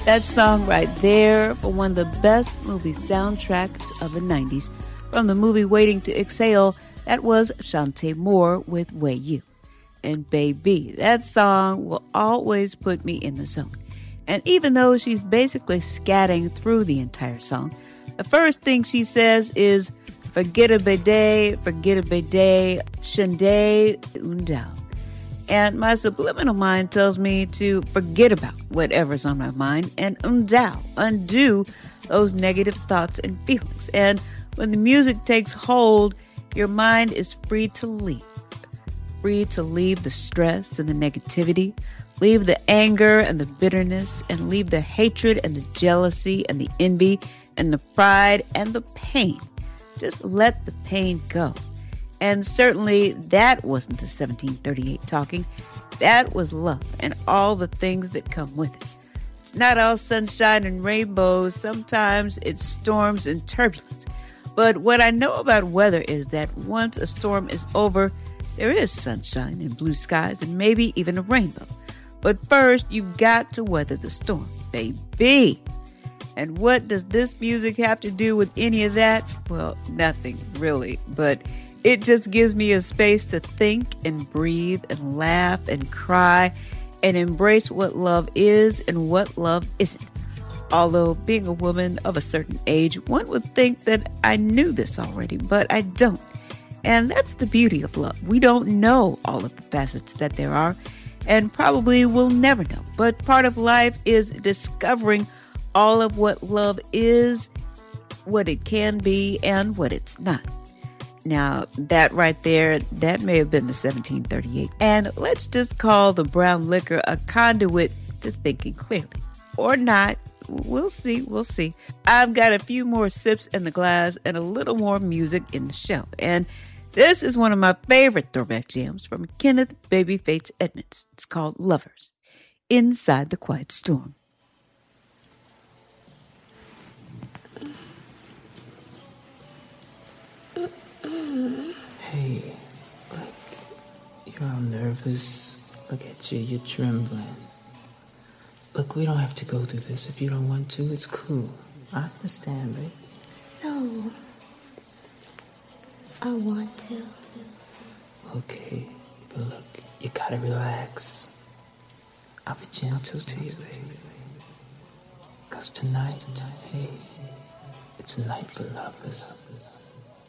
That song right there for one of the best movie soundtracks of the 90s from the movie Waiting to Exhale, that was Shantae Moore with Way You. And baby, that song will always put me in the zone. And even though she's basically scatting through the entire song, the first thing she says is, forget a bidet, shende undao. And my subliminal mind tells me to forget about whatever's on my mind and undo those negative thoughts and feelings. And when the music takes hold, your mind is free to leave. Free to leave the stress and the negativity, leave the anger and the bitterness, and leave the hatred and the jealousy and the envy and the pride and the pain. Just let the pain go. And certainly that wasn't the 1738 talking. That was love and all the things that come with it. It's not all sunshine and rainbows. Sometimes it's storms and turbulence. But what I know about weather is that once a storm is over, there is sunshine and blue skies and maybe even a rainbow. But first, you've got to weather the storm, baby. And what does this music have to do with any of that? Well, nothing really, but it just gives me a space to think and breathe and laugh and cry and embrace what love is and what love isn't. Although being a woman of a certain age, one would think that I knew this already, but I don't. And that's the beauty of love. We don't know all of the facets that there are and probably will never know. But part of life is discovering all of what love is, what it can be, and what it's not. Now, that right there, that may have been the 1738. And let's just call the brown liquor a conduit to thinking clearly. Or not. We'll see. I've got a few more sips in the glass and a little more music in the show. And this is one of my favorite throwback jams from Kenneth Babyface Edmonds. It's called Lovers, Inside the Quiet Storm. Hey, look, you're all nervous. Look at you, you're trembling. Look, we don't have to go through this. If you don't want to, it's cool. I understand, babe. No. I want to. Okay, but look, you gotta relax. I'll be gentle to you, baby. 'Cause tonight, hey, it's a night for lovers.